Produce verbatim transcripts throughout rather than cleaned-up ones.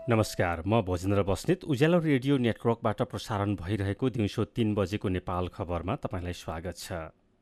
नमस्कार, म भोजेन्द्र बस्नेत उज्यालो रेडियो नेटवर्कबाट प्रसारण भइरहेको दिउँसो तीन बजेको नेपाल खबरमा तपाईँलाई स्वागत छ।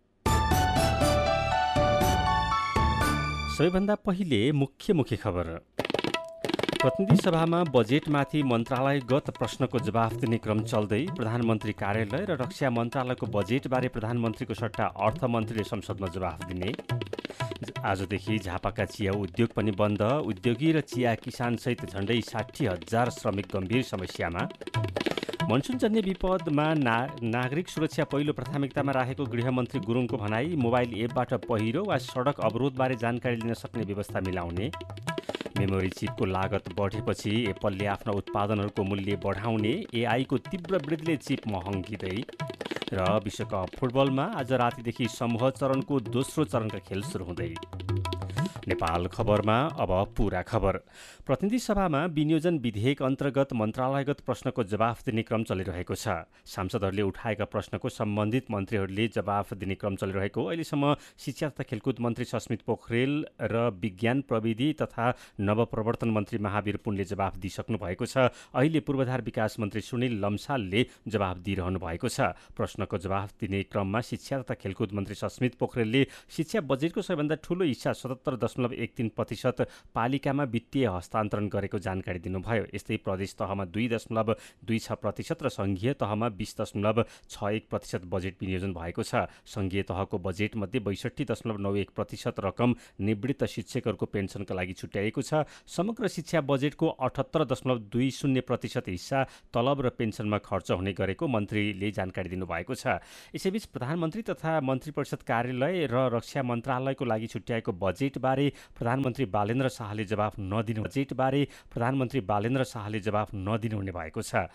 सबैभन्दा पहिले मुख्य मुख्य खबर। प्रतिनिधि सभामा बजेटमाथि मन्त्रालयगत प्रश्नको जवाफ दिने क्रम चल्दै प्रधानमन्त्री कार्यालय र रक्षा मन्त्रालयको बजेटबारे प्रधानमन्त्रीको सट्टा अर्थमन्त्रीले संसदमा जवाफ दिने। आजदेखि झापाका चिया उद्योग पनि बन्द, उद्योगी र चिया किसानसहित झण्डै साठी हजार श्रमिक गम्भीर समस्यामा। मनसुनजन्य विपदमा ना नागरिक सुरक्षा पहिलो प्राथमिकतामा राखेको गृहमन्त्री गुरुङको भनाई, मोबाइल एपबाट पहिरो वा सडक अवरोधबारे जानकारी लिन सक्ने व्यवस्था मिलाउने। मेमोरी चिपको लागत बढेपछि एप्पलले आफ्ना उत्पादनहरूको मूल्य बढाउने, एआईको तीव्र वृद्धिले चिप महँगिँदै। र विश्वकप फुटबलमा आज रातिदेखि समूह चरणको दोस्रो चरणका खेल सुरु हुँदै। नेपाल खबरमा अब पूरा खबर। प्रतिनिधि सभामा विनियोजन विधेयक अन्तर्गत मन्त्रालयगत प्रश्नको जवाफ दिने क्रम चलिरहेको छ। सांसदहरूले उठाएका प्रश्नको सम्बन्धित मन्त्रीहरूले जवाफ दिने क्रम चलिरहेको। अहिलेसम्म शिक्षा तथा खेलकुद मन्त्री सस्मित पोखरेल र विज्ञान प्रविधि तथा नवप्रवर्तन मन्त्री महावीर पुनले जवाफ दिइसक्नु भएको छ। अहिले पूर्वाधार विकास मन्त्री सुनिल लम्सालले जवाफ दिइरहनु भएको छ। प्रश्नको जवाफ दिने क्रममा शिक्षा तथा खेलकुद मन्त्री सस्मित पोखरेलले शिक्षा बजेटको सबैभन्दा ठूलो हिस्सा सतहत्तर दशमलव एक तीन प्रतिशत पालिकामा वित्तीय हस्तान्तरण गरेको जानकारी दिनुभयो। यस्तै प्रदेश तहमा दुई दशमलव दुई छ प्रतिशत र सङ्घीय तहमा बिस दशमलव छ एक प्रतिशत बजेट विनियोजन भएको छ। सङ्घीय तहको बजेटमध्ये बैसठी दशमलव नौ एक प्रतिशत रकम निवृत्त शिक्षकहरूको पेन्सनका लागि छुट्याइएको छ। समग्र शिक्षा बजेटको अठहत्तर दशमलव दुई शून्य प्रतिशत हिस्सा तलब र पेन्सनमा खर्च हुने गरेको मन्त्रीले जानकारी दिनुभएको छ। यसैबीच प्रधानमन्त्री तथा मन्त्री परिषद कार्यालय र रक्षा मन्त्रालयको लागि छुट्याएको बजेटबारे प्रधानमन्त्री बालेन्द्र शाहले जवाफ नदिनु बजेटबारे प्रधानमन्त्री बालेन्द्र शाहले जवाफ नदिनुहुने भएको छ।